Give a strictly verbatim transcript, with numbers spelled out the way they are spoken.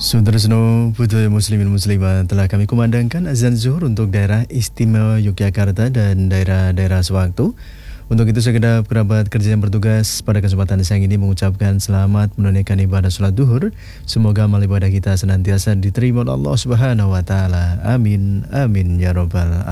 Sudarsono Putra Muslimin Muslimat, telah kami kumandangkan azan zuhur untuk daerah istimewa Yogyakarta dan daerah-daerah sewaktu. Untuk itu segenap kerabat kerja yang bertugas pada kesempatan siang ini mengucapkan selamat menunaikan ibadah sholat duhur. Semoga amal ibadah kita senantiasa diterima oleh Allah Subhanahu wa taala. Amin amin ya rabbal alamin.